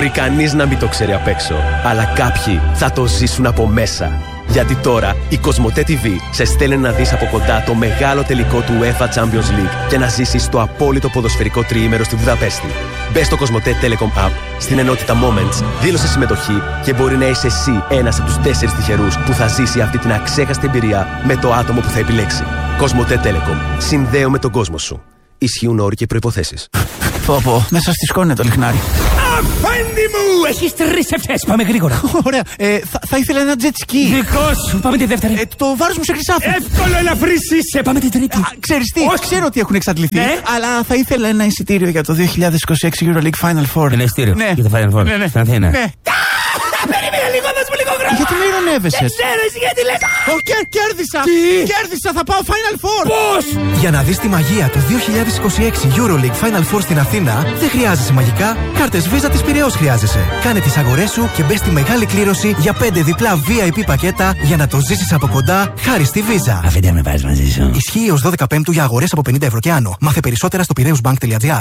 Μπορεί κανείς να μην το ξέρει απ' έξω, αλλά κάποιοι θα το ζήσουν από μέσα. Γιατί τώρα η Κοσμοτέ TV σε στέλνει να δεις από κοντά το μεγάλο τελικό του UEFA Champions League και να ζήσεις το απόλυτο ποδοσφαιρικό τριήμερο στη Βουδαπέστη. Μπες στο Κοσμοτέ Telecom App, στην ενότητα Moments, δήλωσε συμμετοχή και μπορεί να είσαι εσύ ένας από τους 4 τυχερούς που θα ζήσει αυτή την αξέχαστη εμπειρία με το άτομο που θα επιλέξει. Κοσμοτέ Telecom. Συνδέω με τον κόσμο σου. Ισχύουν όροι και προϋποθέσεις. Πω, μέσα στη σκόνη το λιχνάρι. Αφέντη μου! Έχεις 3 ευτές, πάμε γρήγορα. Ωραία, θα ήθελα ένα jet ski. Δικό σου, πάμε τη δεύτερη. Το βάρος μου σε χρυσάφι. Εύκολο, ελαφρύς είσαι, πάμε τη τρίτη. Ξέρεις τι, ξέρω ότι έχουν εξαντληθεί, ναι. αλλά θα ήθελα ένα εισιτήριο για το 2026 EuroLeague Final Four. Ένα εισιτήριο για το Final Four, στην Αθήνα. Ναι. Περίμενε λίγο, δώσ' μου λίγο χρόνο. Γιατί με ειρωνεύεσαι? Δεν ξέρω εσύ γιατί λες. Κέρδισα! Τι? Κέρδισα, θα πάω Final Four! Πώς? Για να δεις τη μαγεία του 2026 EuroLeague Final Four στην Αθήνα, δεν χρειάζεσαι μαγικά, κάρτες Visa της Πειραιώς χρειάζεσαι. Κάνε τις αγορές σου και μπες στη μεγάλη κλήρωση για 5 διπλά VIP πακέτα για να το ζήσεις από κοντά χάρη στη Visa. Αφέντη, με πάρεις μαζί σου. Ισχύει ως 12 Πέμπτου για αγορές από 50 ευρώ και άνω. Μάθε περισσότερα στο piraeusbank.gr.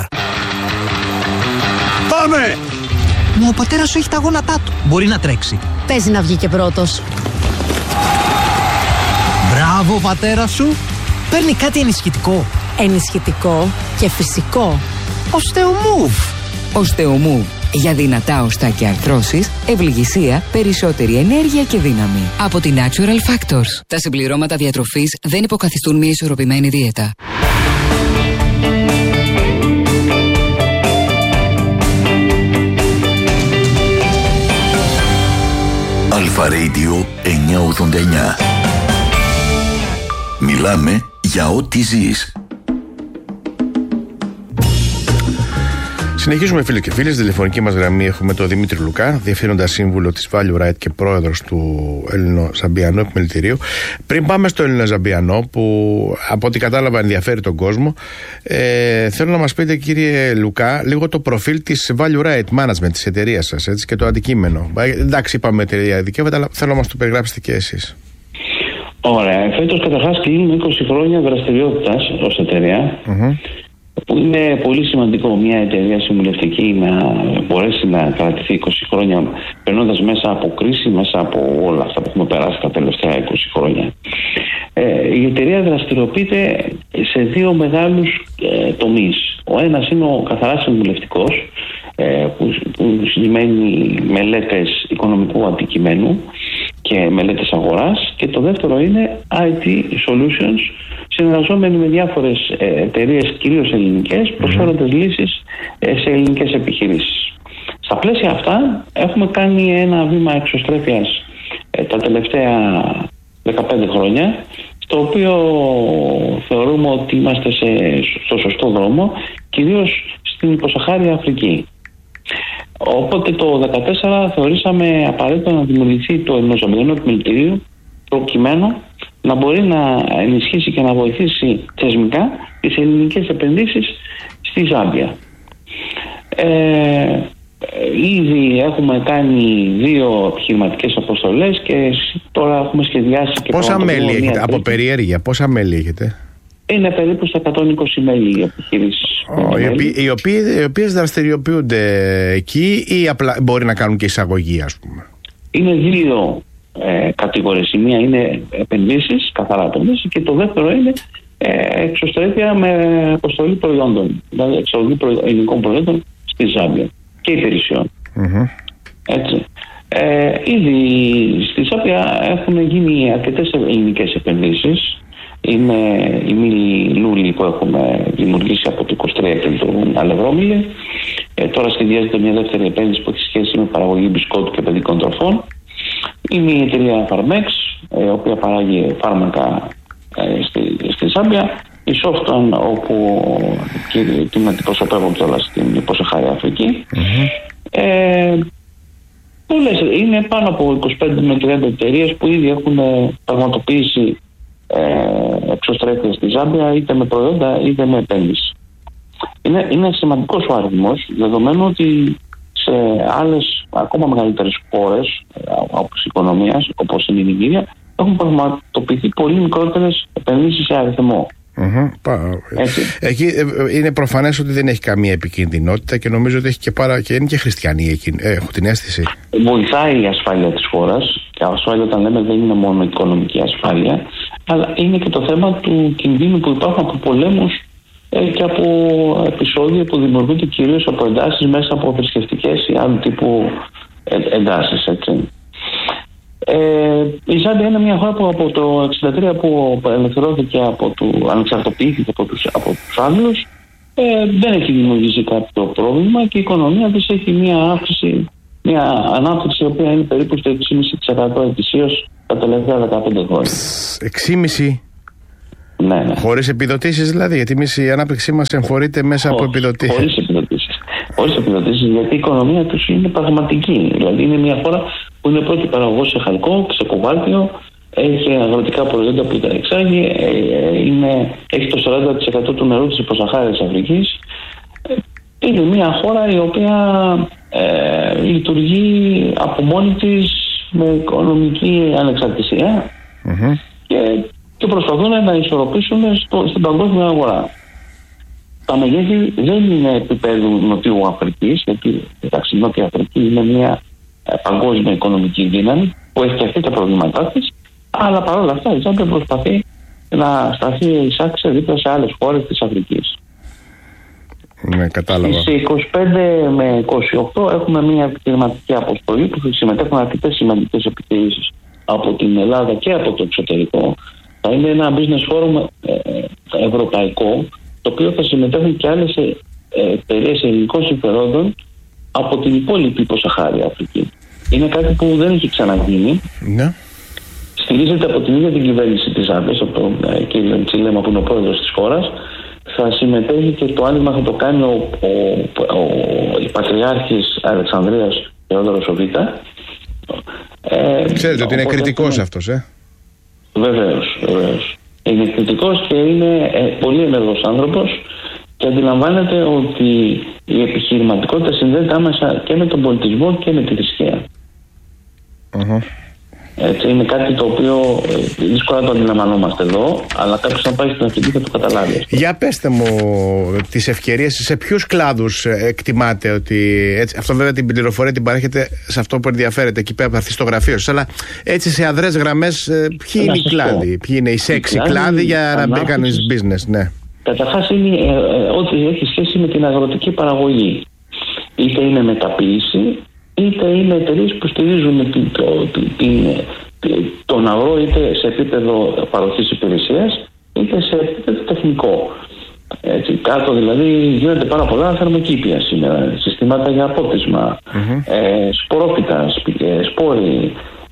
Πάμε! Μα ο πατέρας σου έχει τα γόνατά του. Μπορεί να τρέξει. Παίζει να βγει και πρώτος. Μπράβο, πατέρα σου. Παίρνει κάτι ενισχυτικό. Ενισχυτικό και φυσικό. Osteomove. Osteomove. Για δυνατά οστά και αρθρώσεις, ευληγησία, περισσότερη ενέργεια και δύναμη. Από τη Natural Factors. Τα συμπληρώματα διατροφής δεν υποκαθιστούν μια ισορροπημένη δίαιτα. Αλφα Radio 989. Μιλάμε για ό,τι ζεις. Συνεχίζουμε, φίλοι και φίλες. Στη τηλεφωνική μας γραμμή έχουμε τον Δημήτρη Λουκά, διευθύνοντα σύμβουλο της Value Right και πρόεδρος του Ελληνοζαμπιανού Επιμελητηρίου. Πριν πάμε στο Ελληνοζαμπιανό, που από ό,τι κατάλαβα ενδιαφέρει τον κόσμο, θέλω να μας πείτε, κύριε Λουκά, λίγο το προφίλ της Value Right Management, της εταιρείας σας, έτσι, και το αντικείμενο. Εντάξει, είπαμε εταιρεία δικαιώματα, αλλά θέλω να μας το περιγράψετε και εσείς. Ωραία. Φέτος καταρχάς κλείνουμε 20 χρόνια δραστηριότητας ως εταιρεία. Που είναι πολύ σημαντικό μια εταιρεία συμβουλευτική να μπορέσει να κρατηθεί 20 χρόνια περνώντας μέσα από κρίση, μέσα από όλα αυτά που έχουμε περάσει τα τελευταία 20 χρόνια. Η εταιρεία δραστηριοποιείται σε 2 μεγάλους τομείς. Ο ένας είναι ο καθαρά συμβουλευτικός, που σημαίνει μελέτες οικονομικού αντικειμένου και μελέτες αγοράς, και το δεύτερο είναι IT Solutions, συνεργαζόμενοι με διάφορες εταιρείες, κυρίως ελληνικές, προσφέροντας λύσεις σε ελληνικές επιχειρήσεις. Στα πλαίσια αυτά έχουμε κάνει ένα βήμα εξωστρέφειας τα τελευταία 15 χρόνια, στο οποίο θεωρούμε ότι είμαστε στο σωστό δρόμο, κυρίως στην υποσαχάρια Αφρική. Οπότε το 2014 θεωρήσαμε απαραίτητο να δημιουργηθεί το Ελληνοζαμπιανό Επιμελητηρίο, προκειμένου να μπορεί να ενισχύσει και να βοηθήσει θεσμικά τις ελληνικές επενδύσεις στη Ζάμπια. Ήδη έχουμε κάνει 2 επιχειρηματικές αποστολές και τώρα έχουμε σχεδιάσει και... Πόσα μέλη έχετε, από περιέργεια, πόσα μέλη έχετε? Είναι περίπου στα 120 μέλη οι επιχειρήσεις. Οι οποίες δραστηριοποιούνται εκεί ή απλά μπορεί να κάνουν και εισαγωγή, ας πούμε? Είναι 2 κατηγορίες. Η μία είναι επενδύσεις, καθαρά επενδύσεις, και το δεύτερο είναι εξωστρέφεια με αποστολή προϊόντων, δηλαδή εξαγωγή ελληνικών προϊόντων στη Ζάμπια και υπηρεσιών. Έτσι. Ήδη στη Ζάμπια έχουν γίνει αρκετές ελληνικές επενδύσεις. Είναι η Μίλη Λούλη που έχουμε δημιουργήσει από το 23 και το Αλευρόμιλη. Τώρα σχεδιάζεται μια δεύτερη επένδυση που έχει σχέση με παραγωγή μπισκότου και παιδικών τροφών. Είναι η εταιρεία Farmex, η οποία παράγει φάρμακα στη Ζάμπια. Η Softon, όπου την αντιπροσωπεύω κιόλας στην υποσαχάρια Αφρική. Πολλές, είναι πάνω από 25 με 30 εταιρείες που ήδη έχουν πραγματοποιήσει εξωστρέφεια στη Ζάμπια, είτε με προϊόντα είτε με επένδυση. Είναι σημαντικός ο αριθμός, δεδομένου ότι σε άλλες ακόμα μεγαλύτερες χώρες όπως οικονομίας, όπως είναι η Νιγηρία, έχουν πραγματοποιηθεί πολύ μικρότερες επενδύσεις σε αριθμό. Εκεί είναι προφανές ότι δεν έχει καμία επικίνδυνοτητα και νομίζω ότι έχει και είναι και χριστιανοί εκεί. Έχω την αίσθηση. Βοηθάει η ασφάλεια της χώρας. Και ασφάλεια, όταν λέμε, δεν είναι μόνο οικονομική ασφάλεια, αλλά είναι και το θέμα του κινδύνου που υπάρχουν από πολέμους και από επεισόδια που δημιουργούνται κυρίως από εντάσεις μέσα από θρησκευτικές ή άλλου τύπου εντάσεις. Έτσι. Η Ζάμπια είναι μια χώρα που από το 1963 που ελευθερώθηκε ανεξαρτοποιήθηκε από τους Άγγλους, δεν έχει δημιουργήσει κάποιο πρόβλημα και η οικονομία της έχει μια ανάπτυξη η οποία είναι περίπου στο 6,5% ετησίως τα τελευταία 15 χρόνια. 6,5%? Ναι. Χωρίς επιδοτήσεις δηλαδή, γιατί εμείς η ανάπτυξή μας εμφορείται μέσα από επιδοτήσεις. Χωρίς επιδοτήσεις, γιατί η οικονομία τους είναι πραγματική. Δηλαδή είναι μια χώρα που είναι πρώτη παραγωγός σε χαλκό, σε κοβάλτιο, έχει αγροτικά προϊόντα που τα εξάγει, έχει το 40% του νερού της υποσαχάριας Αφρικής. Είναι μια χώρα η οποία λειτουργεί από μόνη της με οικονομική ανεξαρτησία και προσπαθούν να ισορροπήσουν στην παγκόσμια αγορά. Τα μεγέθη δεν είναι επίπεδου Νοτιού Αφρικής, γιατί η Νότια Αφρική είναι μια παγκόσμια οικονομική δύναμη που έχει και αυτή τα προβλήματά της, αλλά παρόλα αυτά η Ζάμπια προσπαθεί να σταθεί εισάξια δίπλα σε άλλες χώρες της Αφρικής. Ναι, κατάλαβα. Στις 25 με 28 έχουμε μια επιχειρηματική αποστολή που συμμετέχουν αρκετές σημαντικές επιχειρήσεις από την Ελλάδα και από το εξωτερικό. Θα είναι ένα business forum ευρωπαϊκό, το οποίο θα συμμετέχουν και άλλες εταιρείες ελληνικών συμφερόντων από την υπόλοιπη υποσαχάρια Αφρική. Είναι κάτι που δεν έχει ξαναγίνει. Ναι. Στηρίζεται από την ίδια την κυβέρνηση της Ζάμπιας, από τον κύριο Τσιλέμα που είναι ο πρόεδρος της χώρας. Θα συμμετέχει και το άνοιγμα θα το κάνει η Πατριάρχης Αλεξανδρίας Θεόδωρος ο Β. Ξέρετε ότι είναι κριτικός αυτός, Βεβαίως. Είναι κριτικός και είναι πολύ ενεργός άνθρωπος και αντιλαμβάνεται ότι η επιχειρηματικότητα συνδέεται άμεσα και με τον πολιτισμό και με τη θρησκεία. Έτσι, είναι κάτι το οποίο δύσκολα το αντιλαμβανόμαστε εδώ, αλλά κάποιος να πάει στην Αφρική θα το καταλάβει. Για πέστε μου τις ευκαιρίες, σε ποιους κλάδους εκτιμάτε ότι. Έτσι, αυτό βέβαια την πληροφορία την παρέχετε σε αυτό που ενδιαφέρεται εκεί πέρα που θα έρθει στο γραφείο σας, αλλά έτσι σε αδρές γραμμές, ποιοι είναι οι κλάδοι, ποιοι είναι οι σεξι κλάδοι για να κάνεις business, ναι. Καταρχάς είναι ό,τι έχει σχέση με την αγροτική παραγωγή. Είτε είναι μεταποίηση, είτε είναι εταιρείες που στηρίζουν τον αγρό είτε σε επίπεδο παροχής υπηρεσίας είτε σε επίπεδο τεχνικό. Έτσι, κάτω δηλαδή γίνονται πάρα πολλά θερμοκήπια σήμερα, συστήματα για απότισμα, σπορόφυτα, σπόροι,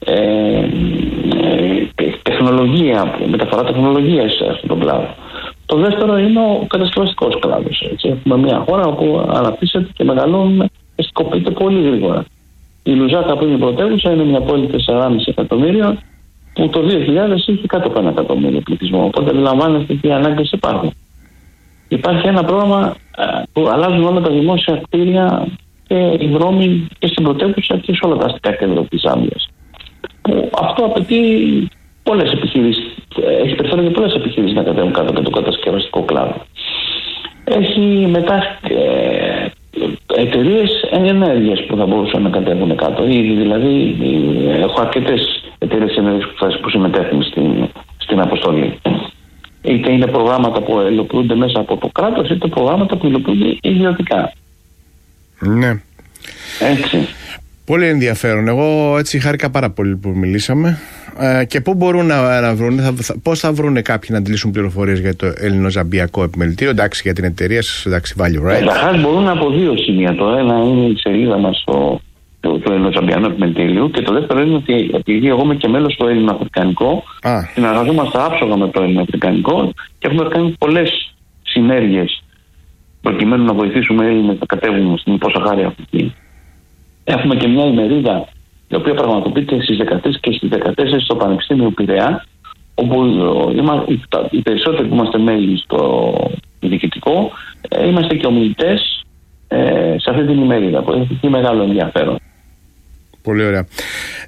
τεχνολογία, μεταφορά τεχνολογίας σε αυτόν τον κλάδο. Το δεύτερο είναι ο κατασκευαστικός κλάδος. Έτσι. Έχουμε μια χώρα όπου αναπτύσσεται και μεγαλώνουμε, εστικοποιείται πολύ γρήγορα. Η Λουζάκα που είναι η πρωτεύουσα είναι μια πόλη 4,5 εκατομμύρια που το 2000 είχε κάτω από 1 εκατομμύριο πληθυσμό. Οπότε αντιλαμβάνεστε τι ανάγκες υπάρχουν. Υπάρχει ένα πρόγραμμα που αλλάζουν όλα τα δημόσια κτίρια και οι δρόμοι και στην πρωτεύουσα και σε όλα τα αστικά κέντρα της Ζάμπιας. Αυτό απαιτεί πολλές επιχειρήσεις. Έχει περιθώριο για πολλές επιχειρήσεις να κατέβουν κάτω από το κατασκευαστικό κλάδο. Έχει μετά εταιρείες ενέργειας που θα μπορούσαν να κατέβουν κάτω. Ήδη δηλαδή έχω αρκετές εταιρείες ενέργειας που συμμετέχουν στην αποστολή. Είτε είναι προγράμματα που υλοποιούνται μέσα από το κράτος, είτε προγράμματα που υλοποιούνται ιδιωτικά. Ναι. Έτσι. Πολύ ενδιαφέρον. Εγώ έτσι χάρηκα πάρα πολύ που μιλήσαμε. Και πού μπορούν να βρουν, πώς θα βρουν κάποιοι να αντιλήσουν πληροφορίες για το ελληνοζαμπιακό επιμελητήριο, εντάξει, για την εταιρεία σας, εντάξει, Value Right. Καταρχάς μπορούν από δύο σημεία. Το ένα είναι η σελίδα μας του ελληνοζαμπιανού επιμελητηρίου και το δεύτερο είναι ότι επειδή εγώ είμαι και μέλος στο ελληνοαφρικανικό, συνεργαζόμαστε άψογα με το ελληνοαφρικανικό και έχουμε κάνει πολλές συνέργειες προκειμένου να βοηθήσουμε Έλληνες να κατέβουν στην υποσαχάρια Αφρική. Έχουμε και μια ημερίδα η οποία πραγματοποιείται στις 13 και στις 14 στο Πανεπιστήμιο Πειραιά, όπου οι περισσότεροι που είμαστε μέλη στο διοικητικό είμαστε και ομιλητές σε αυτή την ημερίδα που έχει μεγάλο ενδιαφέρον. Πολύ ωραία.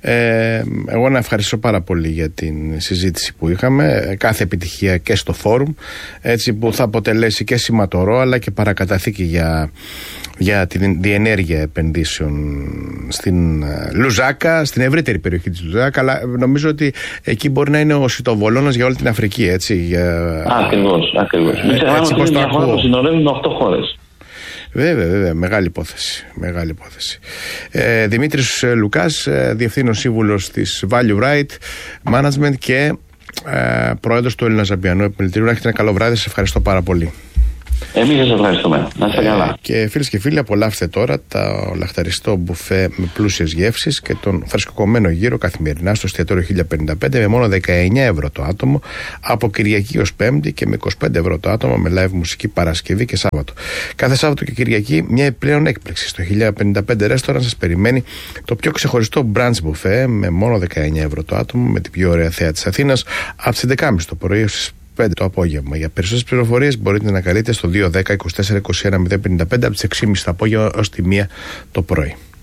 Εγώ να ευχαριστώ πάρα πολύ για την συζήτηση που είχαμε. Κάθε επιτυχία και στο φόρουμ, έτσι, που θα αποτελέσει και σηματορό αλλά και παρακαταθήκη για την διενέργεια επενδύσεων στην Λουζάκα, στην ευρύτερη περιοχή της Λουζάκα, αλλά νομίζω ότι εκεί μπορεί να είναι ο σιτοβολώνας για όλη την Αφρική, έτσι. Ακριβώς. Μην ξεχνάμε ότι είναι μια χώρα που συνορεύει με 8 χώρες. Βέβαια, μεγάλη υπόθεση. Δημήτρης Λουκάς, διευθύνων σύμβουλος της Value Right Management και πρόεδρος του Ελληνοζαμπιανού Επιμελητηρίου. Να έχετε ένα καλό βράδυ, σας ευχαριστώ πάρα πολύ. Εμείς σας ευχαριστούμε. Να είστε καλά. Και φίλες και φίλοι, απολαύστε τώρα το λαχταριστό μπουφέ με πλούσιες γεύσεις και τον φρεσκοκομμένο γύρο καθημερινά στο εστιατόριο 1055 με μόνο 19 ευρώ το άτομο, από Κυριακή ως Πέμπτη, και με 25 ευρώ το άτομο με live μουσική Παρασκευή και Σάββατο. Κάθε Σάββατο και Κυριακή μια επιπλέον έκπληξη. Στο 1055 restaurant σας περιμένει το πιο ξεχωριστό brunch μπουφέ με μόνο 19 ευρώ το άτομο, με την πιο ωραία θέα της Αθήνας, από τις 11.30 το πρωί έως 5 το απόγευμα. Για περισσότερες πληροφορίες μπορείτε να καλείτε στο 210 24 21 055 από τις 6.30 το απόγευμα ως τη 1 το πρωί.